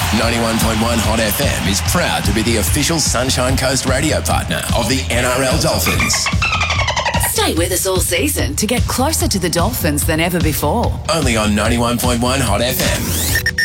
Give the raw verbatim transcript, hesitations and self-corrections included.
ninety-one point one Hot F M is proud to be the official Sunshine Coast radio partner of the N R L Dolphins. Stay with us all season to get closer to the Dolphins than ever before. Only on ninety-one point one Hot F M.